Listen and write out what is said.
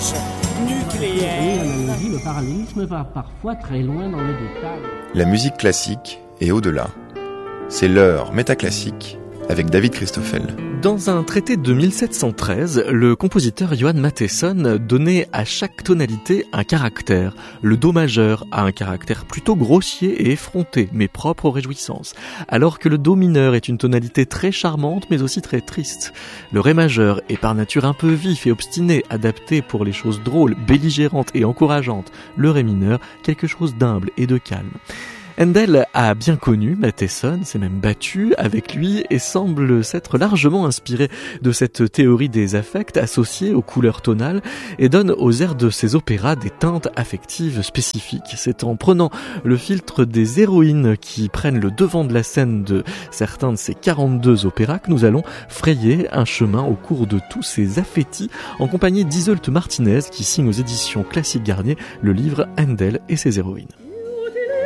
dosage nucléaire. Et analogie, le parallélisme va parfois très loin dans le détail. La musique classique et au-delà. C'est l'heure métaclassique avec David Christoffel. Dans un traité de 1713, le compositeur Johann Mattheson donnait à chaque tonalité un caractère. Le do majeur a un caractère plutôt grossier et effronté, mais propre aux réjouissances, alors que le do mineur est une tonalité très charmante, mais aussi très triste. Le ré majeur est par nature un peu vif et obstiné, adapté pour les choses drôles, belligérantes et encourageantes. Le ré mineur, quelque chose d'humble et de calme. Handel a bien connu Mattheson, s'est même battu avec lui et semble s'être largement inspiré de cette théorie des affects associés aux couleurs tonales et donne aux airs de ses opéras des teintes affectives spécifiques. C'est en prenant le filtre des héroïnes qui prennent le devant de la scène de certains de ces 42 opéras que nous allons frayer un chemin au cours de tous ces affetti en compagnie d'Iseult Martinez qui signe aux éditions Classique Garnier le livre Handel et ses héroïnes.